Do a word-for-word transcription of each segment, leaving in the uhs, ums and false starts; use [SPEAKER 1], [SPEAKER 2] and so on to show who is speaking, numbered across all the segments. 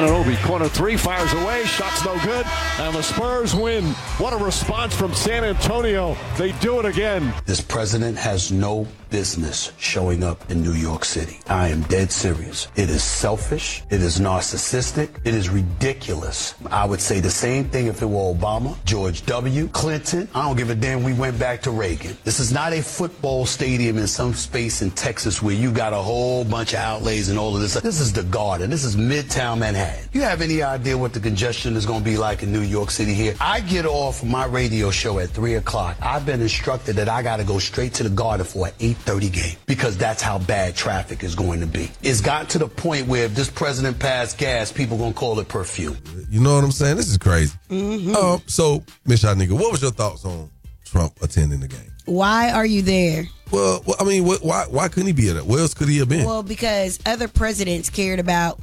[SPEAKER 1] Anunoby, corner three, fires away, shot's no good, and the Spurs win. What a response from San Antonio. They do it again.
[SPEAKER 2] This president has no business showing up in New York City. I am dead serious. It is selfish. It is narcissistic. It is ridiculous. I would say the same thing if it were Obama, George W., Clinton. I don't give a damn. We went back to Reagan. This is not a football stadium in some space in Texas where you got a whole bunch of outlays and all of this. This is the Garden. This is Midtown Manhattan. You have any idea what the congestion is going to be like in New York City here? I get off my radio show at three o'clock. I've been instructed that I got to go straight to the Garden for an eight thirty game because that's how bad traffic is going to be. It's gotten to the point where if this president passed gas, people going to call it perfume.
[SPEAKER 3] You know what I'm saying? This is crazy.
[SPEAKER 4] Mm-hmm.
[SPEAKER 3] Um, so, Miss Shanika, what was your thoughts on Trump attending the game?
[SPEAKER 4] Why are you there?
[SPEAKER 3] Well, well I mean, what, why why couldn't he be there? Where else could he have been?
[SPEAKER 4] Well, because other presidents cared about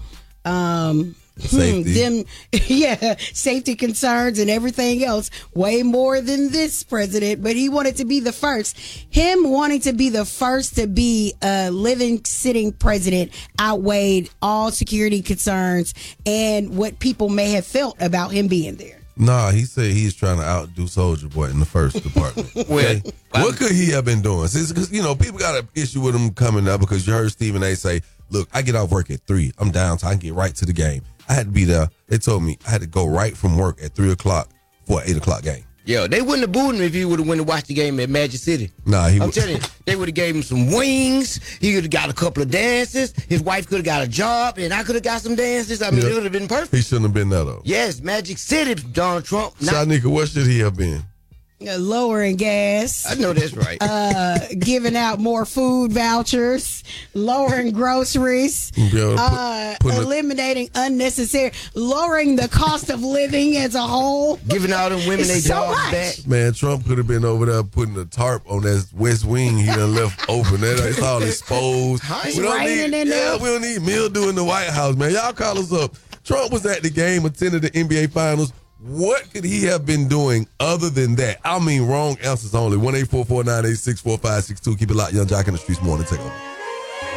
[SPEAKER 4] um,
[SPEAKER 3] safety.
[SPEAKER 4] them, yeah, safety concerns and everything else way more than this president. But he wanted to be the first. Him wanting to be the first to be a living, sitting president outweighed all security concerns and what people may have felt about him being there.
[SPEAKER 3] Nah, he said he's trying to outdo Soldier Boy in the first department. Okay? What could he have been doing? Because, you know, people got an issue with him coming up because you heard Stephen A. say, look, I get off work at three. I'm downtown. I can get right to the game. I had to be there. They told me I had to go right from work at three o'clock for an eight o'clock game.
[SPEAKER 5] Yo, they wouldn't have booed him if he would have went to watch the game at Magic City.
[SPEAKER 3] Nah, he
[SPEAKER 5] I'm
[SPEAKER 3] would.
[SPEAKER 5] telling you, they would have gave him some wings. He could have got a couple of dances. His wife could have got a job, and I could have got some dances. I mean,
[SPEAKER 3] Yeah.
[SPEAKER 5] it would have been perfect.
[SPEAKER 3] He shouldn't have been there, though.
[SPEAKER 5] Yes, Magic City, Donald Trump. Not,
[SPEAKER 3] Shanika, what should he have been?
[SPEAKER 4] Uh, lowering gas.
[SPEAKER 5] I know that's right.
[SPEAKER 4] Uh, giving out more food vouchers, lowering groceries,
[SPEAKER 3] Yeah, put-
[SPEAKER 4] uh,
[SPEAKER 3] putting a-
[SPEAKER 4] eliminating unnecessary, lowering the cost of living as a whole.
[SPEAKER 5] Giving all them women their
[SPEAKER 4] It's so
[SPEAKER 5] jobs
[SPEAKER 4] much.
[SPEAKER 5] back.
[SPEAKER 3] Man, Trump could have been over there putting a tarp on that West Wing he done left open. That it's all exposed.
[SPEAKER 4] It's
[SPEAKER 3] We don't
[SPEAKER 4] raining
[SPEAKER 3] need,
[SPEAKER 4] in
[SPEAKER 3] yeah,
[SPEAKER 4] there.
[SPEAKER 3] we don't need mildew in the White House, man. Y'all call us up. Trump was at the game, attended the N B A Finals. What could he have been doing other than that? I mean, wrong answers only. one eight four four nine eight six four five six two. Keep it locked. Young Jock in the Streets morning. Take over.